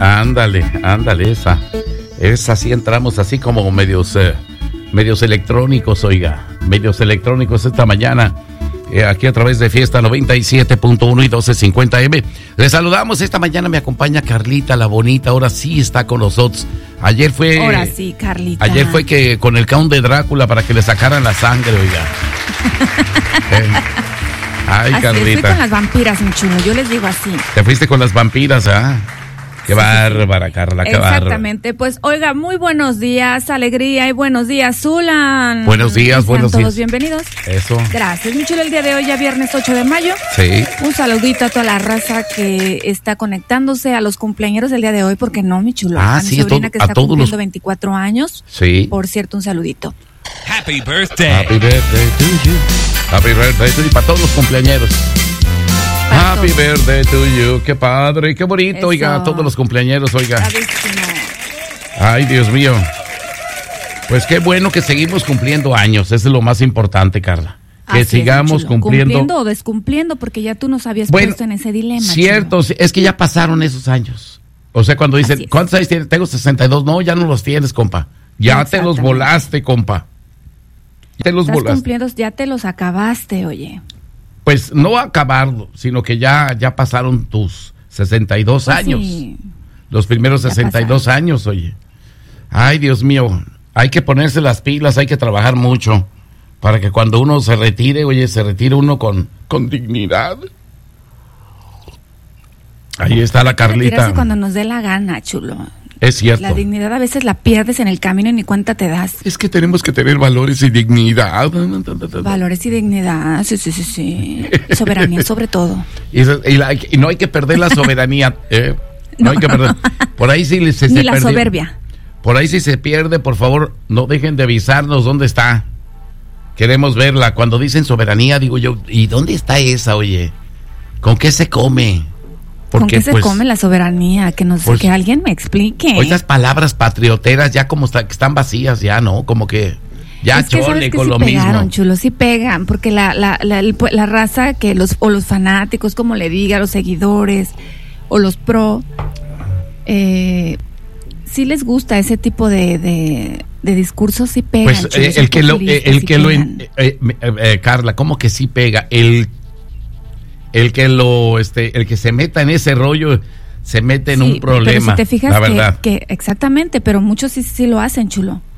Ándale, esa sí entramos así como medios electrónicos, oiga, medios electrónicos esta mañana, aquí a través de Fiesta 97.1 y 1250M. Les saludamos, esta mañana me acompaña Carlita, la bonita, ahora sí está con nosotros. Ahora sí, Carlita. Ayer fue que con el count de Drácula para que le sacaran la sangre, oiga. Ay, así Carlita. Fui con las vampiras, mi chulo, yo les digo así. Te fuiste con las vampiras, ¿ah? Qué bárbara, Carla, qué bárbara. Exactamente, pues oiga, muy buenos días, alegría y buenos días, Zulan. Buenos días, buenos días. Todos bienvenidos. Eso. Gracias, mi chulo, el día de hoy, ya viernes 8 de mayo. Sí. Un saludito a toda la raza que está conectándose, a los cumpleañeros del día de hoy, porque no, mi chulo. Ah, a sí, mi sobrina que está todos cumpliendo los 24 años. Sí. Por cierto, un saludito. Happy birthday. Happy birthday to you. Happy birthday to you. Para todos los cumpleañeros. Happy birthday to you. Qué padre, qué bonito, eso. Oiga, todos los cumpleañeros, oiga. Bravísimo. Ay, Dios mío. Pues qué bueno que seguimos cumpliendo años, eso es lo más importante, Carla. Que Así sigamos es, cumpliendo. Cumpliendo o descumpliendo, porque ya tú nos habías puesto en ese dilema. Cierto, chulo. es que ya pasaron esos años. O sea, cuando dicen, Así es. ¿cuántos años tienes? Tengo 62. No, ya no los tienes, compa. Ya te los volaste, compa. Ya te los Estás volaste. cumpliendo, ya te los acabaste, oye. Pues no acabarlo, sino que ya pasaron tus 62 Pues años. sí. Los primeros Ya 62 pasaron. años, oye. Ay, Dios mío, hay que ponerse las pilas, hay que trabajar mucho para que cuando uno se retire, oye, se retire uno con dignidad. Ahí está la Carlita. Retirarse cuando nos dé la gana, chulo. Es cierto. La dignidad a veces la pierdes en el camino y ni cuenta te das. Es que tenemos que tener valores y dignidad. Valores y dignidad, sí. Soberanía sobre todo. Y no hay que perder la soberanía. No hay que perder. Por ahí sí Ni la perdió. soberbia. Por ahí si se pierde, por favor, no dejen de avisarnos dónde está. Queremos verla. Cuando dicen soberanía, digo yo, ¿y dónde está esa, oye? ¿Con qué se come? ¿Con qué se come la soberanía? Que alguien me explique. Hoy las palabras patrioteras ya como que están vacías, ya, ¿no? Como que ya es que chole sabes que con sí lo pegaron, mismo. chulo, sí pegan, porque la raza que los fanáticos, como le diga, los seguidores o los pro, sí les gusta ese tipo de discursos, sí pegan. Pues chulo, Carla, ¿cómo que sí pega? El que se meta en ese rollo se mete en un problema, pero si te fijas la verdad. que exactamente, pero muchos sí lo hacen, chulo.